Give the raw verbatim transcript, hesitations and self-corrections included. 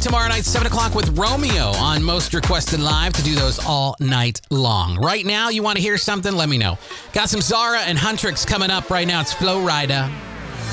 tomorrow night, seven o'clock with Romeo on Most Requested Live to do those all night long. Right now, you want to hear something? Let me know. Got some Zara and Huntrix coming up right now. It's Flow Rida.